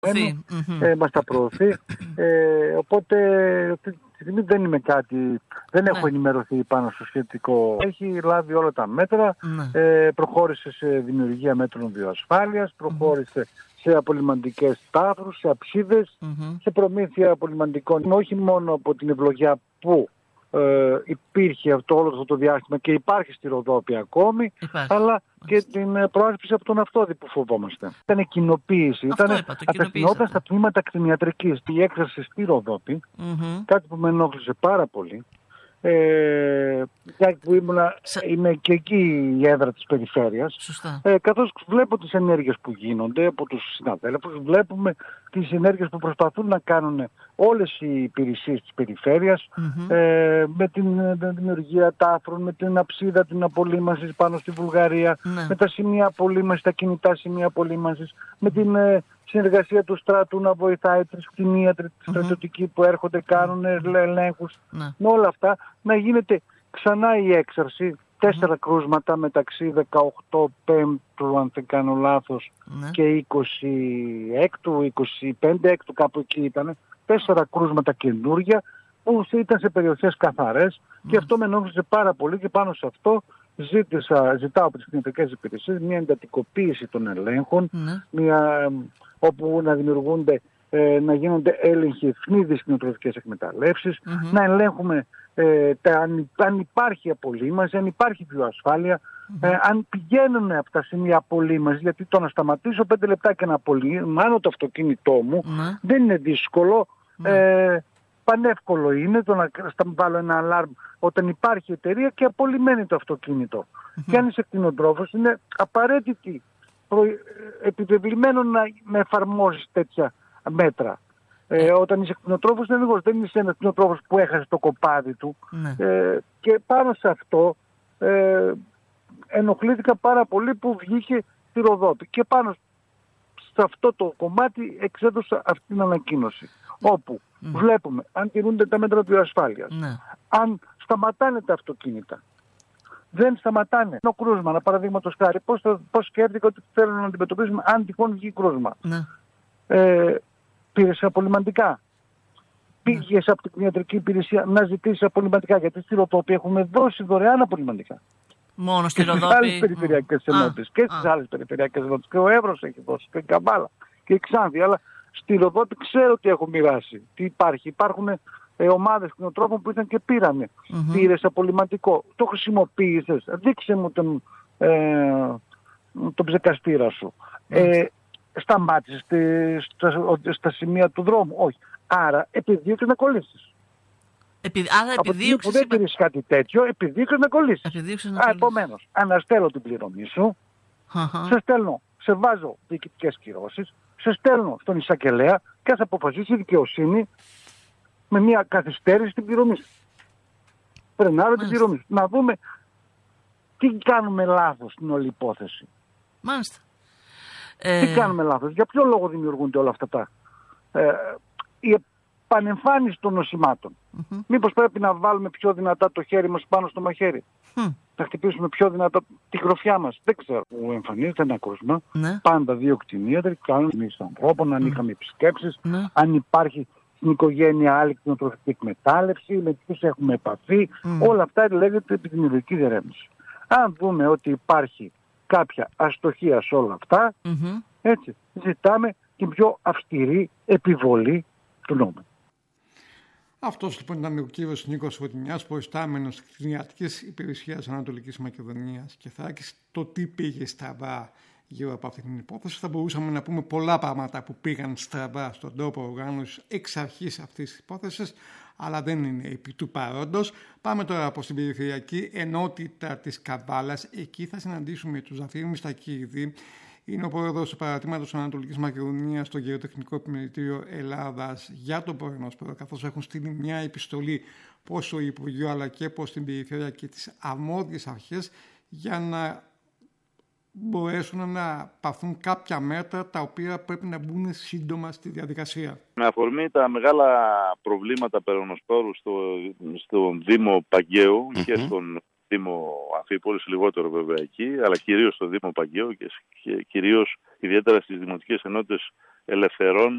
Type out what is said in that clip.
μας τα προωθεί. Οπότε αυτή τη στιγμή δεν είμαι δεν έχω ενημερωθεί πάνω στο σχετικό. Έχει λάβει όλα τα μέτρα, προχώρησε σε δημιουργία μέτρων βιοασφάλειας, προχώρησε σε απολυμαντικές τάφρους, σε αψίδες, σε προμήθεια απολυμαντικών. Όχι μόνο από την ευλογιά που υπήρχε όλο αυτό το διάστημα και υπάρχει στη Ροδόπη ακόμη, αλλά και την προάσπιση από τον αυτόδη που φοβόμαστε. Ήταν κοινοποίηση, απευθυνόταν στα τμήματα κτηνιατρικής. Η έξαρση στη Ροδόπη, κάτι που με ενόχλησε πάρα πολύ. Που είμαι και εκεί η έδρα της περιφέρειας, καθώς βλέπω τις ενέργειες που γίνονται από τους συναδέλφους, βλέπουμε τις ενέργειες που προσπαθούν να κάνουν όλες οι υπηρεσίες της περιφέρειας, με την δημιουργία τάφρων, με την αψίδα, την απολύμανση πάνω στη Βουλγαρία, με τα σημεία απολύμανσης, τα κινητά σημεία απολύμανσης, με την συνεργασία του στρατού να βοηθάει τις κτηνίατροι, τη στρατιωτικοί που έρχονται, κάνουν ελέγχους, με όλα αυτά να γίνεται ξανά η έξαρση. 4 κρούσματα μεταξύ 18 Πέμπτου, αν δεν κάνω λάθος, και 26ου, 25ου, κάπου εκεί ήταν. 4 κρούσματα καινούργια που ήταν σε περιοχές καθαρές και αυτό με ενόχλησε πάρα πολύ και πάνω σε αυτό ζητάω από τις κτηνιατρικές υπηρεσίες μια εντατικοποίηση των ελέγχων, όπου να δημιουργούνται, να γίνονται έλεγχοι ευνίδιες κτηνοτροφικές εκμεταλλεύσεις, να ελέγχουμε αν υπάρχει απολύμανση, αν υπάρχει βιοασφάλεια, αν πηγαίνουν από τα σημεία απολύμανσης, γιατί το να σταματήσω 5 λεπτά και να απολυμάνω το αυτοκίνητό μου δεν είναι δύσκολο. Πανεύκολο είναι το να βάλω ένα αλάρμ όταν υπάρχει εταιρεία και απολυμμένει το αυτοκίνητο. Και αν είσαι κτηνοτρόφος είναι απαραίτητη, επιβεβλημένο να εφαρμόζεις τέτοια μέτρα. Όταν είσαι κτηνοτρόφος είναι λίγο, δεν είσαι ένας κτηνοτρόφος που έχασε το κοπάδι του. Και πάνω σε αυτό ενοχλήθηκα πάρα πολύ που βγήκε στη Ροδόπη. Και πάνω σε αυτό το κομμάτι εξέδωσα αυτή την ανακοίνωση. Όπου βλέπουμε αν τηρούνται τα μέτρα βιοασφάλειας, αν σταματάνε τα αυτοκίνητα, δεν σταματάνε. Ένα κρούσμα, παραδείγματος χάρη, πώς σκέφτηκα ότι θέλουν να αντιμετωπίσουμε αν τυχόν βγει κρούσμα. Πήρες απολυμαντικά. Πήγες από την κτηνιατρική υπηρεσία να ζητήσεις απολυμαντικά, γιατί στη Ροδόπη έχουμε δώσει δωρεάν απολυμαντικά. Μόνο στη Ροδόπη. Και στις άλλες περιφερειακές ενότητες. Και στις άλλες περιφερειακές ενότητες. Και ο Εύρος έχει δώσει. Και η Καμπάλα. Και η Ξάνθη. Αλλά στη Ροδόπη ξέρω ότι έχω μοιράσει. Τι υπάρχει. Υπάρχουν ομάδες κτηνοτρόφων που ήρθαν και πήρανε. Πήρες απολυμαντικό. Το χρησιμοποίησες. Δείξε μου τον ψεκαστήρα σου. Σταμάτησες στα σημεία του δρόμου. Όχι. Άρα επιδίωξες να κολλήσεις. Από τη που δεν πήρες κάτι τέτοιο, επιδίωξες να κολλήσεις. Επομένως, αναστέλω την πληρωμή σου, σε βάζω διοικητικές κυρώσεις, σε στέλνω στον εισαγγελέα και ας αποφασίσει η δικαιοσύνη με μια καθυστέρηση την πληρωμή σου. Πρενάρω την πληρωμή σου. Να δούμε τι κάνουμε λάθος στην όλη υπόθεση. Μάλιστα. Τι κάνουμε λάθος, για ποιο λόγο δημιουργούνται όλα αυτά η επανεμφάνιση των νοσημάτων. Μήπως πρέπει να βάλουμε πιο δυνατά το χέρι μας πάνω στο μαχαίρι. Να χτυπήσουμε πιο δυνατά τη γροφιά μας. Δεν ξέρω. Που εμφανίζεται ένα κρούσμα. Πάντα 2 κτηνίατροι κάνουν μίσεις ανθρώπων, αν είχαμε επισκέψεις, αν υπάρχει στην οικογένεια άλλη κτηνοτροφική εκμετάλλευση, με ποιους έχουμε επαφή. Όλα αυτά λέγεται επιδημιολογική διερεύνηση. Αν δούμε ότι υπάρχει κάποια αστοχία σε όλα αυτά, έτσι, ζητάμε την πιο αυστηρή επιβολή του νόμου. Αυτός λοιπόν ήταν ο κύριος Νίκος Φωτεινιάς, προϊστάμενος της Κτηνιατρικής Υπηρεσίας Ανατολικής Μακεδονίας και Θράκης. Το τι πήγε στραβά γύρω από αυτή την υπόθεση, θα μπορούσαμε να πούμε πολλά πράγματα που πήγαν στραβά στον τρόπο οργάνωσης εξ αρχής αυτής της υπόθεσης, αλλά δεν είναι επί του παρόντος. Πάμε τώρα από την περιφερειακή ενότητα της Καβάλας. Εκεί θα συναντήσουμε τον Ζαφύρη Μιστακίδη. Είναι ο πρόεδρος του Παρατήματος Ανατολικής Μακεδονίας στο Γεωτεχνικό Επιμελητήριο Ελλάδας για τον Πορενόσπορο, καθώς έχουν στείλει μια επιστολή προς το Υπουργείο αλλά και προς την περιφέρεια και τις αρμόδιες αρχές για να μπορέσουν να πάρθουν κάποια μέτρα τα οποία πρέπει να μπουν σύντομα στη διαδικασία. Με αφορμή τα μεγάλα προβλήματα περονοσπόρου στον Δήμο Παγκαίου και στον Δήμο Αμφίπολης, λιγότερο βέβαια εκεί, αλλά κυρίως στο Δήμο Παγκαίου και κυρίως ιδιαίτερα στις Δημοτικές Ενότητες Ελευθερών